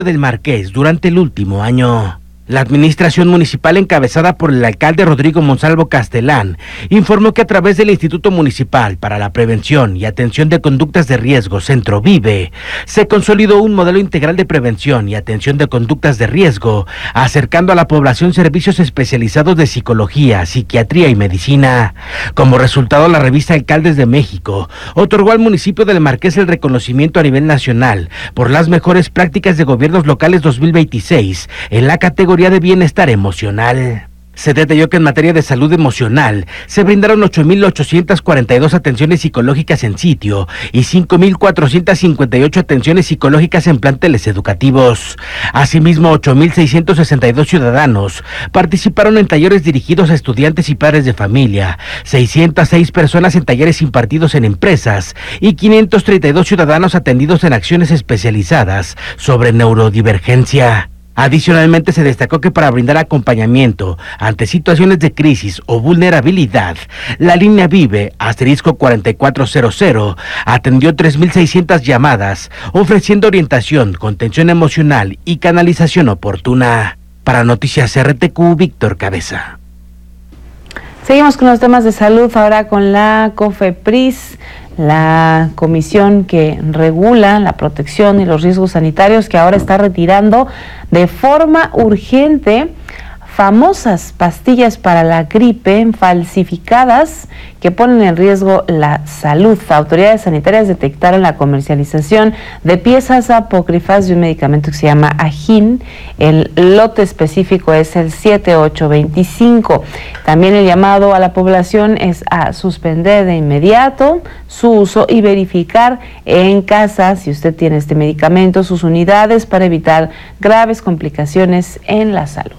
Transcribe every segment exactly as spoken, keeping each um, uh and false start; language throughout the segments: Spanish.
del Marqués durante el último año. La administración municipal, encabezada por el alcalde Rodrigo Monsalvo Castelán, informó que a través del Instituto Municipal para la Prevención y Atención de Conductas de Riesgo, Centro Vive, se consolidó un modelo integral de prevención y atención de conductas de riesgo, acercando a la población servicios especializados de psicología, psiquiatría y medicina. Como resultado, la revista Alcaldes de México otorgó al municipio del Marqués el reconocimiento a nivel nacional por las mejores prácticas de gobiernos locales dos mil veintiséis en la categoría de bienestar emocional. Se detalló que en materia de salud emocional se brindaron ocho mil ochocientas cuarenta y dos atenciones psicológicas en sitio y cinco mil cuatrocientas cincuenta y ocho atenciones psicológicas en planteles educativos. Asimismo, ocho mil seiscientos sesenta y dos ciudadanos participaron en talleres dirigidos a estudiantes y padres de familia, seiscientas seis personas en talleres impartidos en empresas y quinientos treinta y dos ciudadanos atendidos en acciones especializadas sobre neurodivergencia. Adicionalmente, se destacó que para brindar acompañamiento ante situaciones de crisis o vulnerabilidad, la línea Vive, asterisco cuarenta y cuatro cero cero, atendió tres mil seiscientas llamadas, ofreciendo orientación, contención emocional y canalización oportuna. Para Noticias R T Q, Víctor Cabeza. Seguimos con los temas de salud, ahora con la COFEPRIS, la comisión que regula la protección y los riesgos sanitarios, que ahora está retirando de forma urgente famosas pastillas para la gripe falsificadas que ponen en riesgo la salud. Autoridades sanitarias detectaron la comercialización de piezas apócrifas de un medicamento que se llama Agin. El lote específico es el siete ocho veinticinco. También el llamado a la población es a suspender de inmediato su uso y verificar en casa, si usted tiene este medicamento, sus unidades para evitar graves complicaciones en la salud.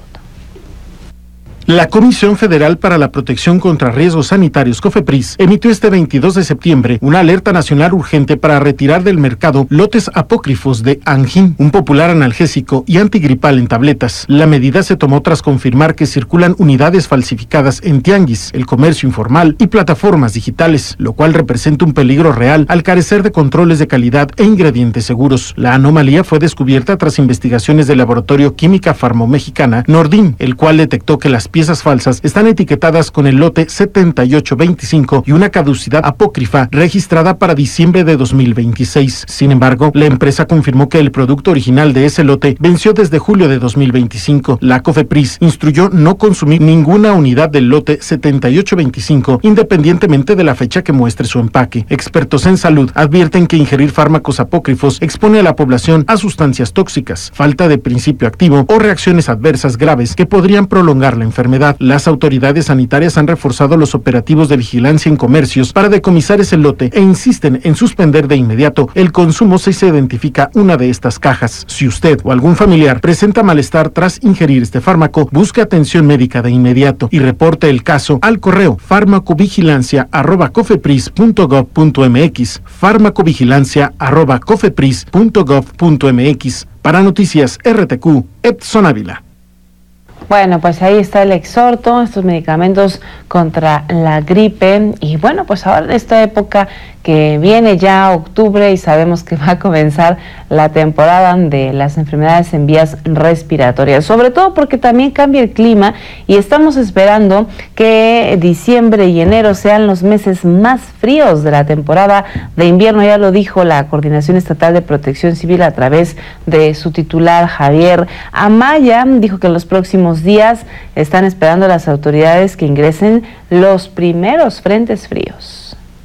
La Comisión Federal para la Protección contra Riesgos Sanitarios, COFEPRIS, emitió este veintidós de septiembre una alerta nacional urgente para retirar del mercado lotes apócrifos de Angin, un popular analgésico y antigripal en tabletas. La medida se tomó tras confirmar que circulan unidades falsificadas en tianguis, el comercio informal y plataformas digitales, lo cual representa un peligro real al carecer de controles de calidad e ingredientes seguros. La anomalía fue descubierta tras investigaciones del laboratorio Química Farmomexicana Nordin, el cual detectó que las piezas falsas están etiquetadas con el lote setenta y ocho veinticinco y una caducidad apócrifa registrada para diciembre de dos mil veintiséis. Sin embargo, la empresa confirmó que el producto original de ese lote venció desde julio de dos mil veinticinco. La COFEPRIS instruyó no consumir ninguna unidad del lote setenta y ocho veinticinco, independientemente de la fecha que muestre su empaque. Expertos en salud advierten que ingerir fármacos apócrifos expone a la población a sustancias tóxicas, falta de principio activo o reacciones adversas graves que podrían prolongar la enfermedad. Las autoridades sanitarias han reforzado los operativos de vigilancia en comercios para decomisar ese lote e insisten en suspender de inmediato el consumo si se identifica una de estas cajas. Si usted o algún familiar presenta malestar tras ingerir este fármaco, busque atención médica de inmediato y reporte el caso al correo farmacovigilancia arroba cofepris punto gov punto mx, farmacovigilancia arroba cofepris punto gov punto mx. Para Noticias R T Q, Edson Ávila. Bueno, pues ahí está el exhorto, estos medicamentos contra la gripe. Y bueno, pues ahora en esta época que viene ya octubre y sabemos que va a comenzar la temporada de las enfermedades en vías respiratorias, sobre todo porque también cambia el clima y estamos esperando que diciembre y enero sean los meses más fríos de la temporada de invierno. Ya lo dijo la Coordinación Estatal de Protección Civil a través de su titular Javier Amaya. Dijo que en los próximos días están esperando las autoridades que ingresen los primeros frentes fríos.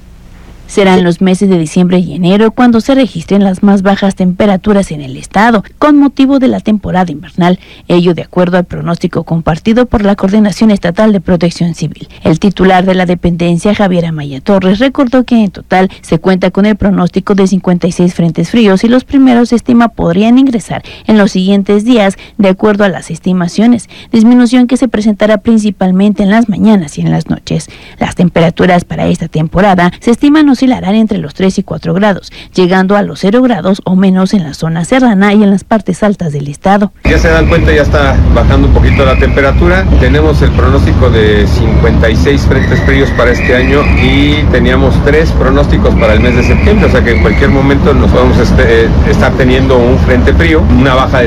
Serán los meses de diciembre y enero cuando se registren las más bajas temperaturas en el estado, con motivo de la temporada invernal, ello de acuerdo al pronóstico compartido por la Coordinación Estatal de Protección Civil. El titular de la dependencia, Javier Amaya Torres, recordó que en total se cuenta con el pronóstico de cincuenta y seis frentes fríos y los primeros se estima podrían ingresar en los siguientes días, de acuerdo a las estimaciones, disminución que se presentará principalmente en las mañanas y en las noches. Las temperaturas para esta temporada se estiman oscilarán entre los tres y cuatro grados, llegando a los cero grados o menos en la zona serrana y en las partes altas del estado. Ya se dan cuenta, ya está bajando un poquito la temperatura. Tenemos el pronóstico de cincuenta y seis frentes fríos para este año y teníamos tres pronósticos para el mes de septiembre, o sea que en cualquier momento nos podemos este, estar teniendo un frente frío, una baja de